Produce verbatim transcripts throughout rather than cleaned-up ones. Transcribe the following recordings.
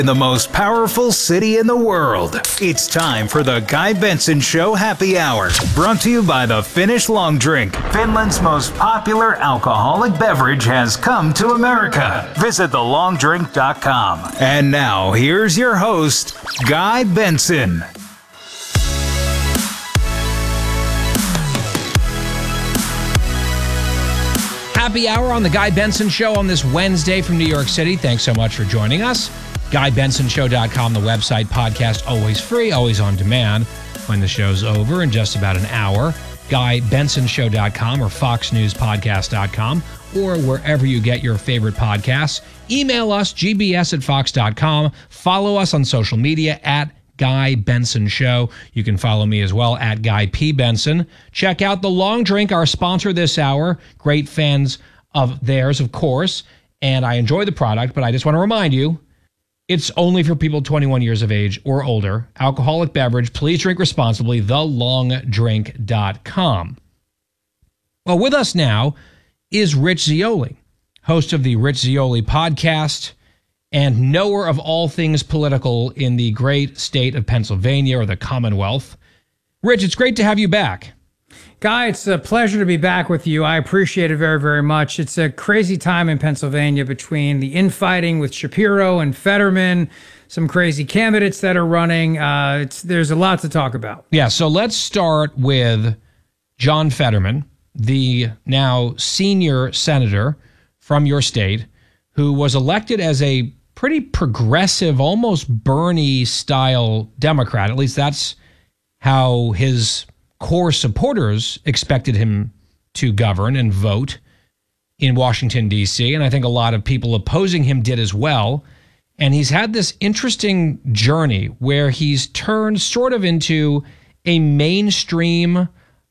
In the most powerful city in the world. It's time for the Guy Benson Show Happy Hour. Brought to you by the Finnish Long Drink. Finland's most popular alcoholic beverage has come to America. Visit the long drink dot com. And now, here's your host, Guy Benson. Happy Hour on the Guy Benson Show on this Wednesday from New York City. Thanks so much for joining us. Guy Benson Show dot com, the website, podcast, always free, always on demand. When the show's over in just about an hour, Guy Benson Show dot com or Fox News Podcast dot com or wherever you get your favorite podcasts. Email us, G B S at Fox dot com. Follow us on social media at Guy Benson Show. You can follow me as well at Guy P. Benson. Check out The Long Drink, our sponsor this hour. Great fans of theirs, of course. And I enjoy the product, but I just want to remind you, it's only for people twenty-one years of age or older. Alcoholic beverage. Please drink responsibly. the long drink dot com. Well, with us now is Rich Zeoli, host of the Rich Zeoli podcast and knower of all things political in the great state of Pennsylvania or the Commonwealth. Rich, it's great to have you back. Guy, it's a pleasure to be back with you. I appreciate it very, very much. It's a crazy time in Pennsylvania between the infighting with Shapiro and Fetterman, some crazy candidates that are running. Uh, it's, there's a lot to talk about. Yeah, so let's start with John Fetterman, the now senior senator from your state, who was elected as a pretty progressive, almost Bernie-style Democrat. At least that's how his core supporters expected him to govern and vote in Washington, D C, and I think a lot of people opposing him did as well. And he's had this interesting journey where he's turned sort of into a mainstream,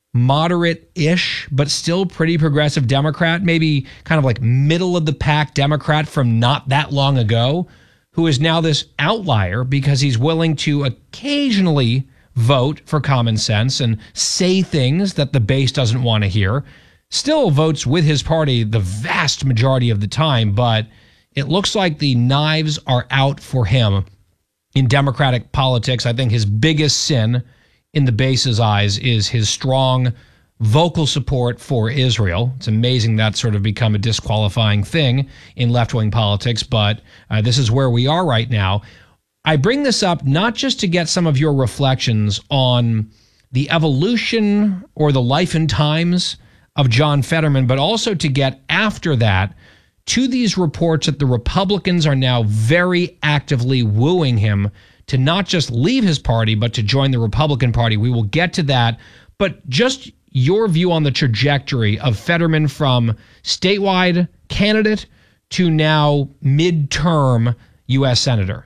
moderate-ish, but still pretty progressive Democrat, maybe kind of like middle-of-the-pack Democrat from not that long ago, who is now this outlier because he's willing to occasionally vote for common sense and say things that the base doesn't want to hear. Still votes with his party the vast majority of the time, but it looks like the knives are out for him in Democratic politics. I think his biggest sin in the base's eyes is his strong vocal support for Israel. It's amazing that's sort of become a disqualifying thing in left-wing politics, but uh, this is where we are right now. I bring this up not just to get some of your reflections on the evolution or the life and times of John Fetterman, but also to get after that to these reports that the Republicans are now very actively wooing him to not just leave his party, but to join the Republican Party. We will get to that. But just your view on the trajectory of Fetterman from statewide candidate to now midterm U S Senator.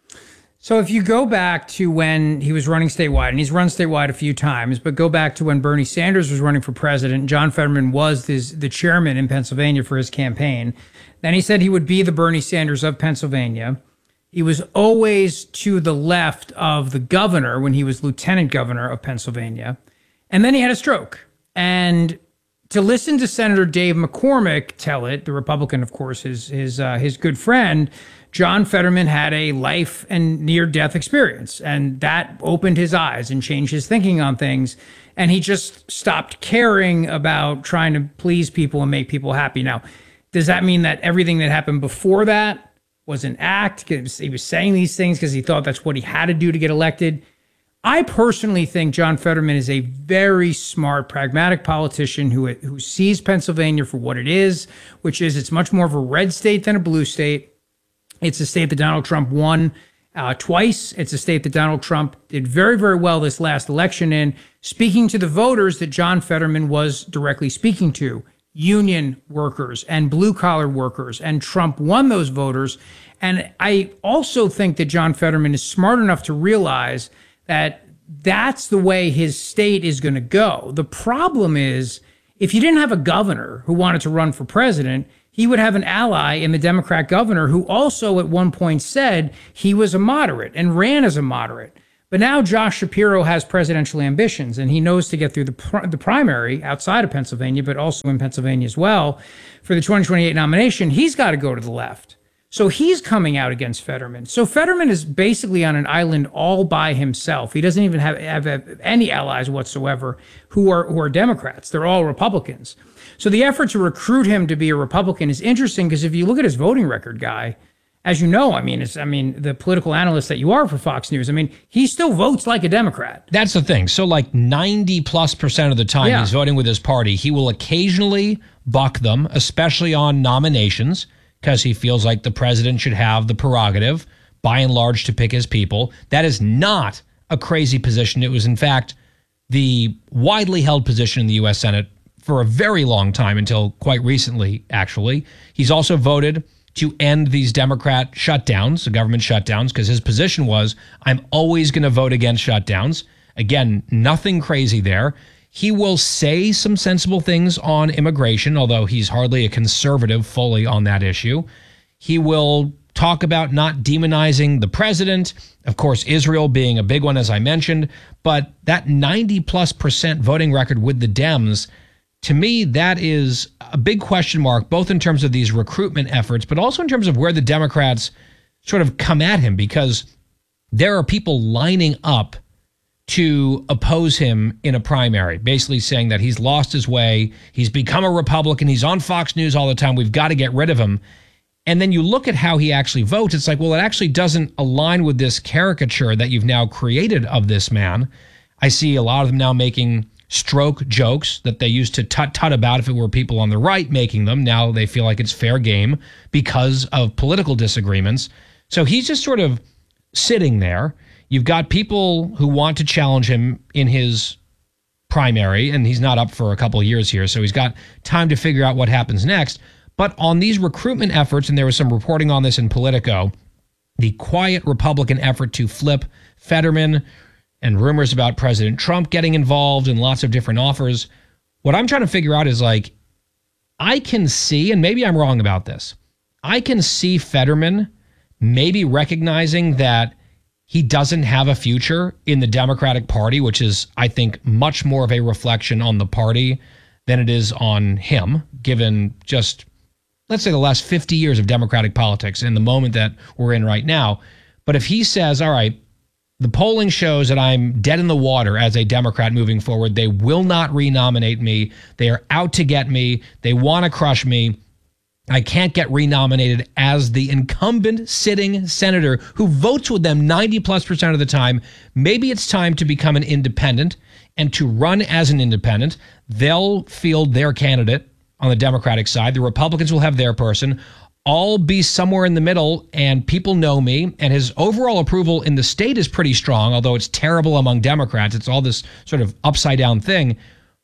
So if you go back to when he was running statewide, and he's run statewide a few times, but go back to when Bernie Sanders was running for president, John Fetterman was this, the chairman in Pennsylvania for his campaign. Then he said he would be the Bernie Sanders of Pennsylvania. He was always to the left of the governor when he was lieutenant governor of Pennsylvania. And then he had a stroke. And to listen to Senator Dave McCormick tell it, the Republican, of course, his his uh, his good friend, John Fetterman had a life and near-death experience, and that opened his eyes and changed his thinking on things, and he just stopped caring about trying to please people and make people happy. Now, does that mean that everything that happened before that was an act? He was saying these things because he thought that's what he had to do to get elected? I personally think John Fetterman is a very smart, pragmatic politician who, who sees Pennsylvania for what it is, which is it's much more of a red state than a blue state. It's a state that Donald Trump won uh, twice. It's a state that Donald Trump did very, very well this last election in, speaking to the voters that John Fetterman was directly speaking to, union workers and blue-collar workers, and Trump won those voters. And I also think that John Fetterman is smart enough to realize that that's the way his state is going to go. The problem is, if you didn't have a governor who wanted to run for president, he would have an ally in the Democrat governor who also at one point said he was a moderate and ran as a moderate. But now Josh Shapiro has presidential ambitions, and he knows to get through the pr- the primary outside of Pennsylvania, but also in Pennsylvania as well, for the twenty twenty-eight nomination, he's got to go to the left. So he's coming out against Fetterman. So Fetterman is basically on an island all by himself. He doesn't even have, have, have any allies whatsoever who are who are Democrats. They're all Republicans. So the effort to recruit him to be a Republican is interesting because if you look at his voting record, Guy, as you know, I mean, it's I mean, the political analyst that you are for Fox News, I mean, he still votes like a Democrat. That's the thing. So like ninety plus percent of the time Yeah. he's voting with his party. He will occasionally buck them, especially on nominations, because he feels like the president should have the prerogative, by and large, to pick his people. That is not a crazy position. It was, in fact, the widely held position in the U S Senate for a very long time, until quite recently, actually. He's also voted to end these Democrat shutdowns, the government shutdowns, because his position was, I'm always going to vote against shutdowns. Again, nothing crazy there. He will say some sensible things on immigration, although he's hardly a conservative fully on that issue. He will talk about not demonizing the president. Of course, Israel being a big one, as I mentioned. But that ninety plus percent voting record with the Dems, to me, that is a big question mark, both in terms of these recruitment efforts, but also in terms of where the Democrats sort of come at him, because there are people lining up to oppose him in a primary, basically saying that he's lost his way, he's become a Republican, he's on Fox News all the time, we've got to get rid of him. And then you look at how he actually votes, it's like, well, it actually doesn't align with this caricature that you've now created of this man. I see a lot of them now making stroke jokes that they used to tut-tut about if it were people on the right making them. Now they feel like it's fair game because of political disagreements. So he's just sort of sitting there. You've got people who want to challenge him in his primary, and he's not up for a couple of years here, so he's got time to figure out what happens next. But on these recruitment efforts, and there was some reporting on this in Politico, the quiet Republican effort to flip Fetterman and rumors about President Trump getting involved and lots of different offers. What I'm trying to figure out is, like, I can see, and maybe I'm wrong about this, I can see Fetterman maybe recognizing that he doesn't have a future in the Democratic Party, which is, I think, much more of a reflection on the party than it is on him, given just, let's say, the last fifty years of Democratic politics in the moment that we're in right now. But if he says, all right, the polling shows that I'm dead in the water as a Democrat moving forward, they will not renominate me, they are out to get me, they want to crush me, I can't get renominated as the incumbent sitting senator who votes with them ninety plus percent of the time. Maybe it's time to become an independent and to run as an independent. They'll field their candidate on the Democratic side. The Republicans will have their person. I'll be somewhere in the middle, and people know me. And his overall approval in the state is pretty strong, although it's terrible among Democrats. It's all this sort of upside down thing.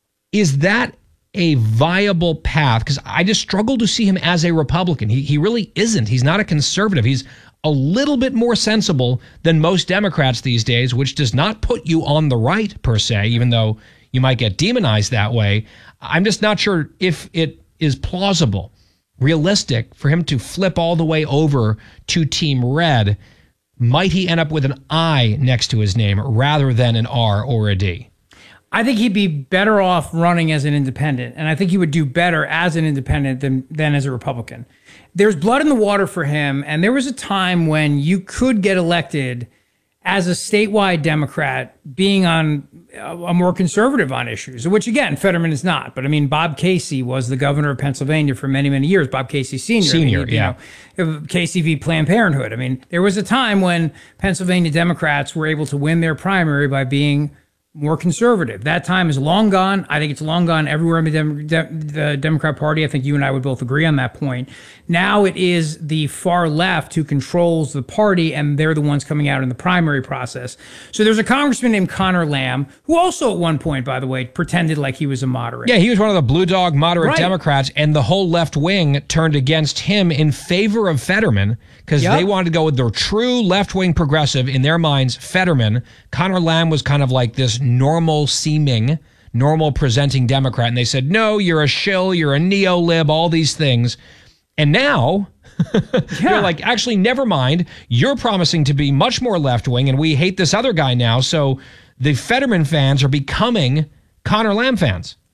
Is that a viable path? Because I just struggle to see him as a Republican. He he really isn't. He's not a conservative. He's a little bit more sensible than most Democrats these days, which does not put you on the right per se, even though you might get demonized that way. I'm just not sure if it is plausible, realistic for him to flip all the way over to Team Red. Might he end up with an I next to his name rather than an R or a D? I think he'd be better off running as an independent, and I think he would do better as an independent than, than as a Republican. There's blood in the water for him, and there was a time when you could get elected as a statewide Democrat being on a more conservative on issues, which, again, Fetterman is not. But, I mean, Bob Casey was the governor of Pennsylvania for many, many years. Bob Casey Senior Senior, I mean, you yeah. know, Casey v. Planned Parenthood. I mean, there was a time when Pennsylvania Democrats were able to win their primary by being more conservative. That time is long gone. I think it's long gone everywhere in the, Dem- De- the Democrat Party. I think you and I would both agree on that point. Now it is the far left who controls the party, and they're the ones coming out in the primary process. So there's a congressman named Connor Lamb, who also at one point, by the way, pretended like he was a moderate. Yeah, he was one of the blue dog moderate Right. Democrats, and the whole left wing turned against him in favor of Fetterman because Yep. they wanted to go with the true left wing progressive, in their minds, Fetterman. Connor Lamb was kind of like this normal seeming, normal presenting Democrat, and they said, no, you're a shill, you're a neo-lib, all these things. And now you're like, actually, never mind. You're promising to be much more left-wing, and we hate this other guy now. So the Fetterman fans are becoming Connor Lamb fans.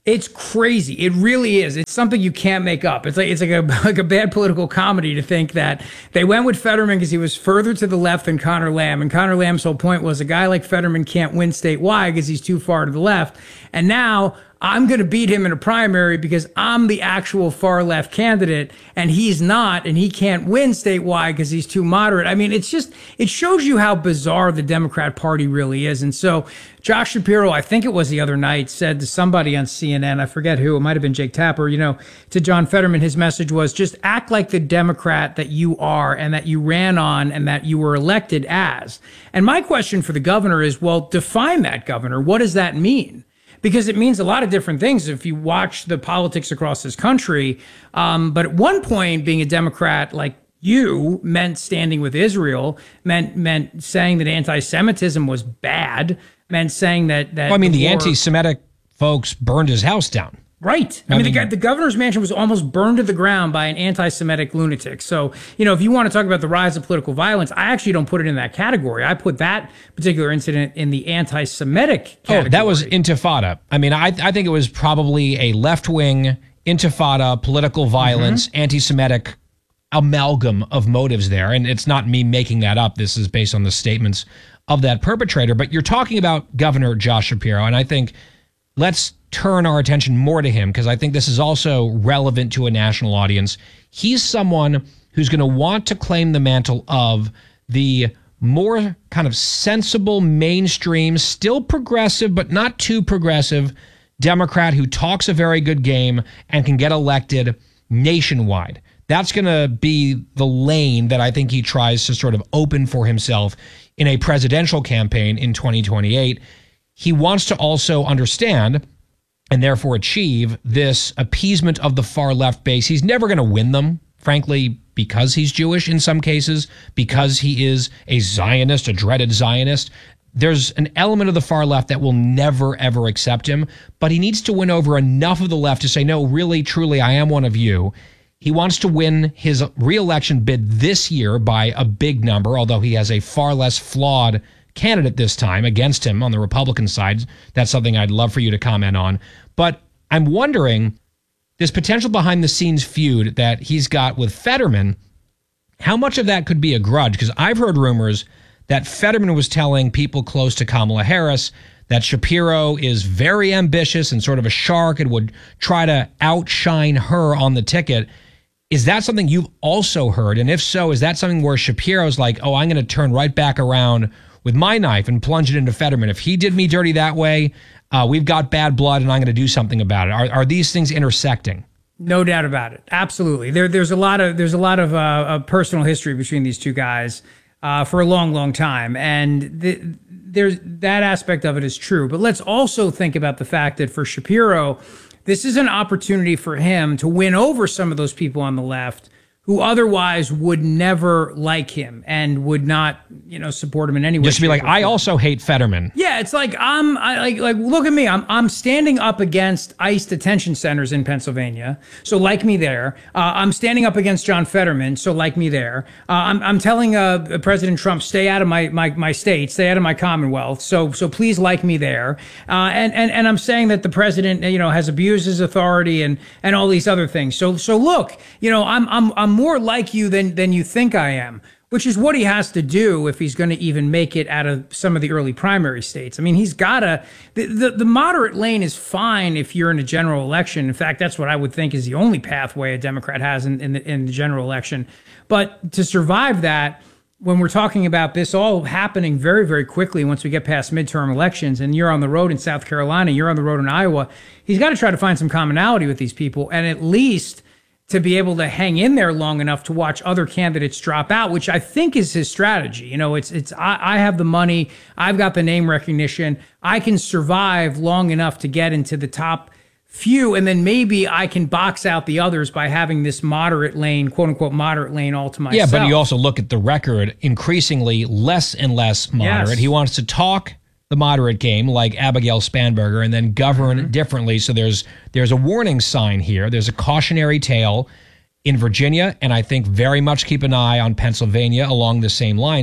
It's crazy. It really is. It's something you can't make up. It's like it's like a like a bad political comedy to think that they went with Fetterman because he was further to the left than Conor Lamb, and Conor Lamb's whole point was a guy like Fetterman can't win statewide because he's too far to the left. And now I'm going to beat him in a primary because I'm the actual far left candidate and he's not, and he can't win statewide because he's too moderate. I mean, it's just, it shows you how bizarre the Democrat Party really is. And so Josh Shapiro, I think it was the other night, said to somebody on C N N, I forget who, it might have been Jake Tapper, you know, to John Fetterman, his message was just act like the Democrat that you are and that you ran on and that you were elected as. And my question for the governor is, well, define that, governor. What does that mean? Because it means a lot of different things if you watch the politics across this country. Um, but at one point, being a Democrat like you meant standing with Israel, meant meant saying that anti-Semitism was bad, meant saying that... that well, I mean, the, the war, anti-Semitic folks burned his house down. Right. I, I mean, mean the, the governor's mansion was almost burned to the ground by an anti-Semitic lunatic. So, you know, if you want to talk about the rise of political violence, I actually don't put it in that category. I put that particular incident in the anti-Semitic category. Oh, that was Intifada. I mean, I, I think it was probably a left-wing Intifada, political violence, mm-hmm. anti-Semitic amalgam of motives there. And it's not me making that up. This is based on the statements of that perpetrator. But you're talking about Governor Josh Shapiro, and I think let's turn our attention more to him because I think this is also relevant to a national audience. He's someone who's going to want to claim the mantle of the more kind of sensible, mainstream, still progressive, but not too progressive Democrat who talks a very good game and can get elected nationwide. That's going to be the lane that I think he tries to sort of open for himself in a presidential campaign in twenty twenty-eight. He wants to also understand and therefore achieve this appeasement of the far left base. He's never going to win them, frankly, because he's Jewish in some cases, because he is a Zionist, a dreaded Zionist. There's an element of the far left that will never, ever accept him, but he needs to win over enough of the left to say, no, really, truly, I am one of you. He wants to win his re-election bid this year by a big number, although he has a far less flawed candidate this time against him on the Republican side. That's something I'd love for you to comment on. But I'm wondering, this potential behind-the-scenes feud that he's got with Fetterman, how much of that could be a grudge? Because I've heard rumors that Fetterman was telling people close to Kamala Harris that Shapiro is very ambitious and sort of a shark and would try to outshine her on the ticket. Is that something you've also heard? And if so, is that something where Shapiro's like, oh, I'm going to turn right back around with my knife and plunge it into Fetterman? If he did me dirty that way, uh, we've got bad blood and I'm going to do something about it. Are, are these things intersecting? No doubt about it. Absolutely. There, there's a lot of there's a lot of, uh, of personal history between these two guys uh, for a long, long time, and the, there's that aspect of it is true. But let's also think about the fact that for Shapiro, this is an opportunity for him to win over some of those people on the left who otherwise would never like him and would not, you know, support him in any way. Just to be like, I also hate Fetterman. Yeah, it's like I'm I, like like look at me. I'm I'm standing up against ICE detention centers in Pennsylvania, so like me there. Uh, I'm standing up against John Fetterman, so like me there. Uh, I'm I'm telling uh, President Trump, stay out of my, my my state, stay out of my Commonwealth. So so please like me there. Uh, and and and I'm saying that the president, you know, has abused his authority and and all these other things. So so look, you know, I'm I'm I'm more like you than than you think I am, which is what he has to do if he's going to even make it out of some of the early primary states. I mean, he's got to, the, the, the moderate lane is fine if you're in a general election. In fact, that's what I would think is the only pathway a Democrat has in, in, the, in the general election. But to survive that, when we're talking about this all happening very, very quickly once we get past midterm elections, and you're on the road in South Carolina, you're on the road in Iowa, he's got to try to find some commonality with these people, and at least to be able to hang in there long enough to watch other candidates drop out, which I think is his strategy. You know, it's it's I, I have the money, I've got the name recognition, I can survive long enough to get into the top few, and then maybe I can box out the others by having this moderate lane, quote unquote moderate lane, all to myself. Yeah, but you also look at the record, increasingly less and less moderate. Yes. He wants to talk the moderate game like Abigail Spanberger and then govern mm-hmm. differently. So there's there's a warning sign here. There's a cautionary tale in Virginia, and I think very much keep an eye on Pennsylvania along the same lines.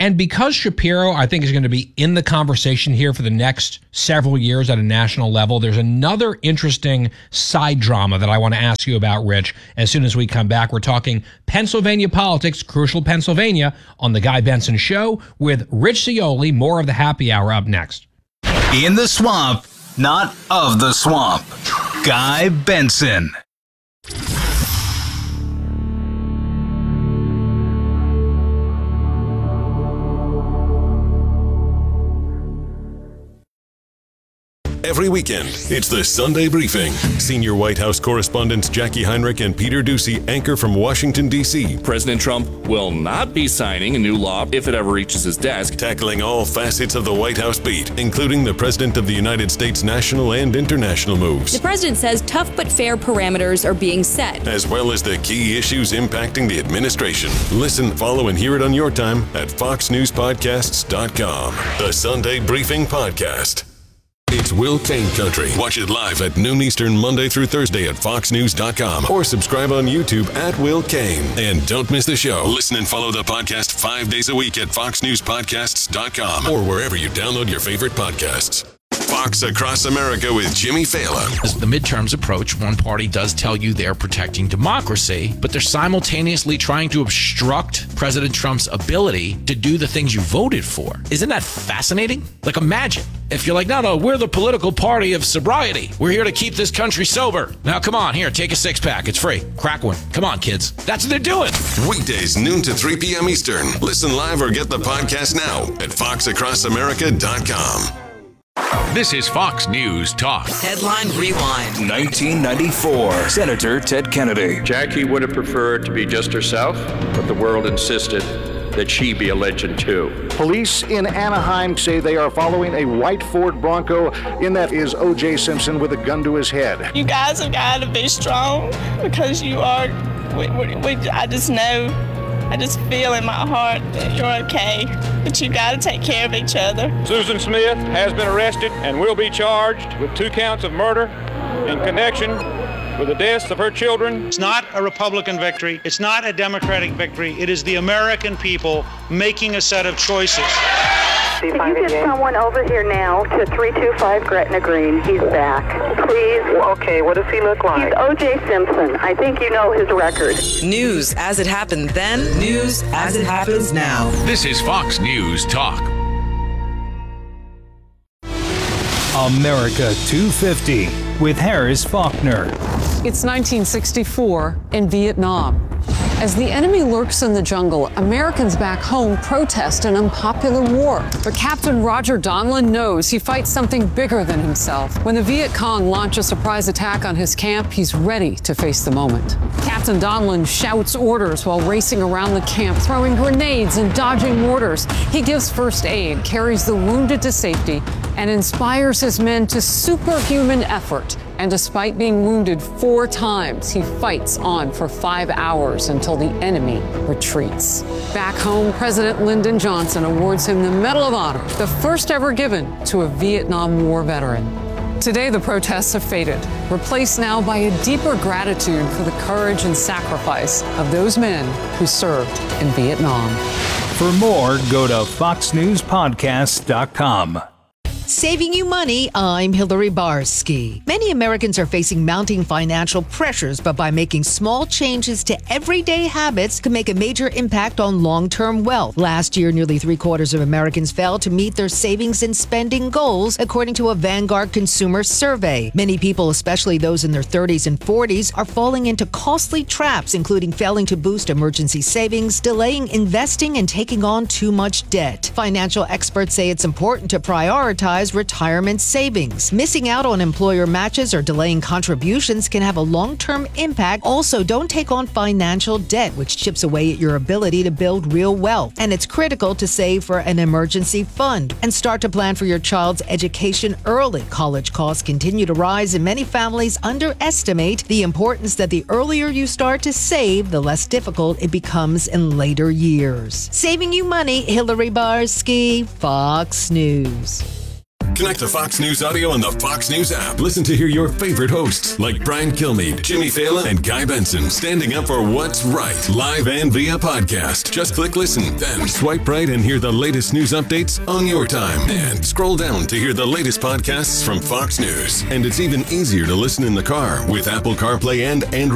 And because Shapiro, I think, is going to be in the conversation here for the next several years at a national level, there's another interesting side drama that I want to ask you about, Rich, as soon as we come back. We're talking Pennsylvania politics, crucial Pennsylvania, on The Guy Benson Show with Rich Scioli. More of the happy hour up next. In the swamp, not of the swamp. Guy Benson. Every weekend, it's the Sunday Briefing. Senior White House correspondents Jackie Heinrich and Peter Doocy anchor from Washington, D C President Trump will not be signing a new law if it ever reaches his desk. Tackling all facets of the White House beat, including the President of the United States' national and international moves. The president says tough but fair parameters are being set, as well as the key issues impacting the administration. Listen, follow, and hear it on your time at fox news podcasts dot com. The Sunday Briefing Podcast. It's Will Cain Country. Watch it live at noon Eastern, Monday through Thursday at fox news dot com or subscribe on YouTube at Will Cain. And don't miss the show. Listen and follow the podcast five days a week at fox news podcasts dot com or wherever you download your favorite podcasts. Fox Across America with Jimmy Fallon. As the midterms approach, one party does tell you they're protecting democracy, but they're simultaneously trying to obstruct President Trump's ability to do the things you voted for. Isn't that fascinating? Like, imagine if you're like, no, no, we're the political party of sobriety. We're here to keep this country sober. Now, come on, here, take a six pack. It's free. Crack one. Come on, kids. That's what they're doing. Weekdays, noon to three p.m. Eastern. Listen live or get the podcast now at fox across america dot com. This is Fox News Talk. Headline Rewind. nineteen ninety-four. Senator Ted Kennedy. Jackie would have preferred to be just herself, but the world insisted that she be a legend too. Police in Anaheim say they are following a white Ford Bronco. In that is O J Simpson with a gun to his head. You guys have got to be strong because you are, we, we, we, I just know, I just feel in my heart that you're okay, but you got to take care of each other. Susan Smith has been arrested and will be charged with two counts of murder in connection with the deaths of her children. It's not a Republican victory. It's not a Democratic victory. It is the American people making a set of choices. Can you get someone over here now to three two five Gretna Green? He's back. Please. Okay, what does he look like? He's O J Simpson. I think you know his record. News as it happened then, news as it happens now. This is Fox News Talk. America two fifty with Harris Faulkner. It's nineteen sixty-four in Vietnam. As the enemy lurks in the jungle, Americans back home protest an unpopular war. But Captain Roger Donlin knows he fights something bigger than himself. When the Viet Cong launch a surprise attack on his camp, he's ready to face the moment. Captain Donlin shouts orders while racing around the camp, throwing grenades and dodging mortars. He gives first aid, carries the wounded to safety, and inspires his men to superhuman effort. And despite being wounded four times, he fights on for five hours until the enemy retreats. Back home, President Lyndon Johnson awards him the Medal of Honor, the first ever given to a Vietnam War veteran. Today, the protests have faded, replaced now by a deeper gratitude for the courage and sacrifice of those men who served in Vietnam. For more, go to fox news podcasts dot com. Saving you money, I'm Hillary Barsky. Many Americans are facing mounting financial pressures, but by making small changes to everyday habits can make a major impact on long-term wealth. Last year, nearly three-quarters of Americans failed to meet their savings and spending goals, according to a Vanguard consumer survey. Many people, especially those in their thirties and forties, are falling into costly traps, including failing to boost emergency savings, delaying investing, and taking on too much debt. Financial experts say it's important to prioritize retirement savings. Missing out on employer matches or delaying contributions can have a long-term impact. Also, don't take on financial debt, which chips away at your ability to build real wealth. And it's critical to save for an emergency fund and start to plan for your child's education early. College costs continue to rise, and many families underestimate the importance that the earlier you start to save, the less difficult it becomes in later years. Saving you money, Hillary Barsky, Fox News. Connect to Fox News Audio on the Fox News app. Listen to hear your favorite hosts like Brian Kilmeade, Jimmy Fallon, and Guy Benson standing up for what's right, live and via podcast. Just click listen, then swipe right and hear the latest news updates on your time. And scroll down to hear the latest podcasts from Fox News. And it's even easier to listen in the car with Apple CarPlay and Android